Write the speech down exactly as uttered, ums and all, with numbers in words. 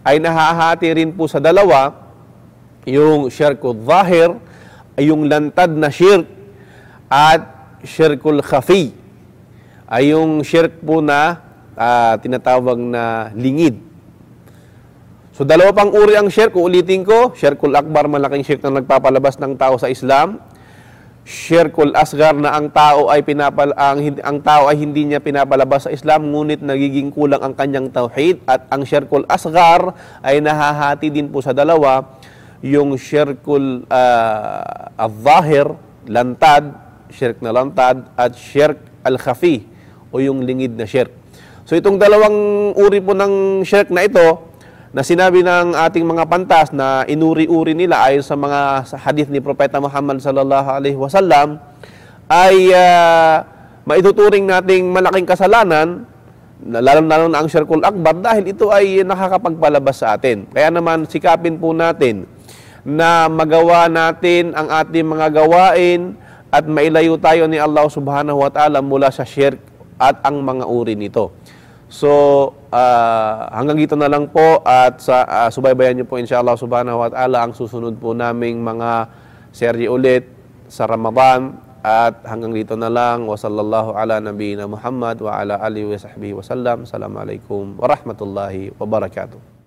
ay nahahati rin po sa dalawa, yung syirkul zahir, ay yung lantad na shirk, at syirkul khafi, ay yung shirk po na uh, tinatawag na lingid. So dalawa pang uri ang shirk, uulitin ko, syirkul akbar, malaking shirk na nagpapalabas ng tao sa Islam. Syirkul asgar, na ang tao ay pinapal ang, ang tao ay hindi niya pinapalabas sa Islam ngunit nagiging kulang ang kanyang tauhid, at ang syirkul asgar ay nahahati din po sa dalawa, yung syirkul uh, al-zahir, lantad, syirk na lantad, at syirk al-khafi o yung lingid na syirk. So itong dalawang uri po ng syirk na ito na sinabi ng ating mga pantas na inuri-uri nila ayon sa mga sa hadith ni Propeta Muhammad sallallahu alaihi wasallam ay uh, maituturing nating malaking kasalanan, lalo-lalo na ang syirkul akbar, dahil ito ay nakakapagpalabas sa atin. Kaya naman sikapin po natin na magawa natin ang ating mga gawain at mailayo tayo ni Allah subhanahu wa ta'ala mula sa syirk at ang mga uri nito. So, uh, hanggang dito na lang po, at sa, uh, subaybayan niyo po insyaAllah subhanahu wa ta'ala ang susunod po naming mga serye ulit sa Ramadan. At hanggang dito na lang, wa sallallahu ala nabiyina Muhammad wa ala alihi wa sahbihi wa sallam. Assalamualaikum warahmatullahi wabarakatuh.